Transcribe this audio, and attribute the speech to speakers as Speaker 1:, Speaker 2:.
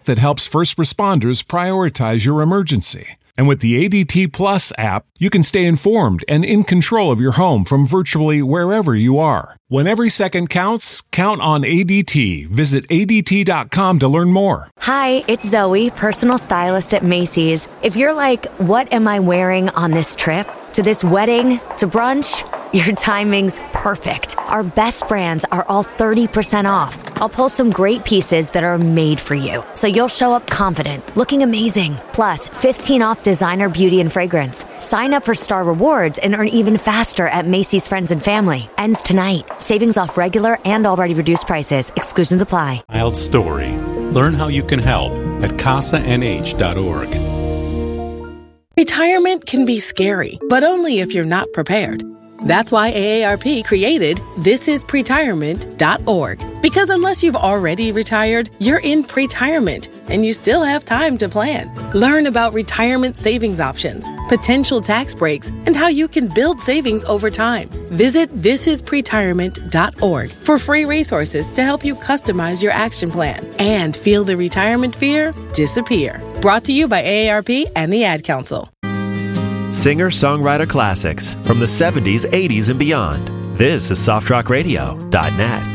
Speaker 1: tech that helps first responders prioritize your emergency. And with the ADT Plus app, you can stay informed and in control of your home from virtually wherever you are. When every second counts, count on ADT. Visit ADT.com to learn more.
Speaker 2: Hi, it's Zoe, personal stylist at Macy's. If you're like, what am I wearing on this trip? To this wedding? To brunch? Your timing's perfect. Our best brands are all 30% off. I'll pull some great pieces that are made for you, so you'll show up confident, looking amazing. Plus, 15 off designer beauty and fragrance. Sign up for Star Rewards and earn even faster at Macy's Friends and Family. Ends tonight. Savings off regular and already reduced prices. Exclusions apply.
Speaker 3: Child Story. Learn how you can help at CASANH.org.
Speaker 4: Retirement can be scary, but only if you're not prepared. That's why AARP created thisispretirement.org. Because unless you've already retired, you're in pretirement, and you still have time to plan. Learn about retirement savings options, potential tax breaks, and how you can build savings over time. Visit thisispretirement.org for free resources to help you customize your action plan and feel the retirement fear disappear. Brought to you by AARP and the Ad Council.
Speaker 5: Singer-songwriter classics from the 70s, 80s, and beyond. This is softrockradio.net.